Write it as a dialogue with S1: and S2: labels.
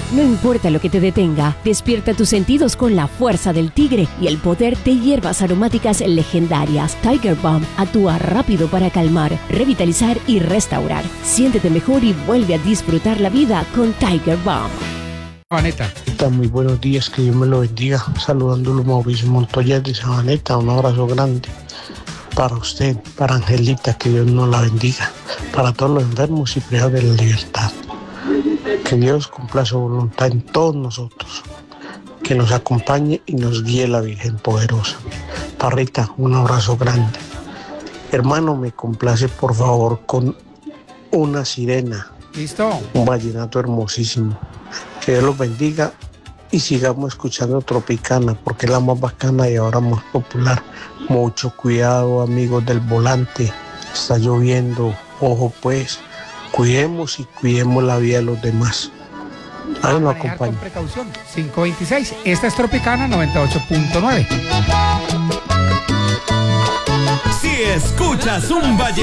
S1: No importa lo que te detenga, despierta tus sentidos con la fuerza del tigre y el poder de hierbas aromáticas legendarias. Tiger Balm actúa rápido para calmar, revitalizar y restaurar. Siéntete mejor y vuelve a disfrutar la vida con Tiger Balm.
S2: Sabaneta.
S3: Muy buenos días, que Dios me lo bendiga. Saludándolo Mauricio Montoya de Sabaneta. Un abrazo grande para usted, para Angelita, que Dios nos la bendiga. Para todos los enfermos y privados de la libertad. Que Dios cumpla su voluntad en todos nosotros. Que nos acompañe y nos guíe la Virgen poderosa. Parrita, un abrazo grande. Hermano, me complace por favor con Una sirena.
S2: Listo.
S3: Un vallenato hermosísimo. Que Dios los bendiga y sigamos escuchando Tropicana, porque es la más bacana y ahora más popular. Mucho cuidado, amigos del volante. Está lloviendo. Ojo pues. Cuidemos y cuidemos la vida de los demás. Ahí nos acompaña.
S2: Con precaución. 526. Esta es Tropicana 98.9.
S4: Si escuchas un vallenato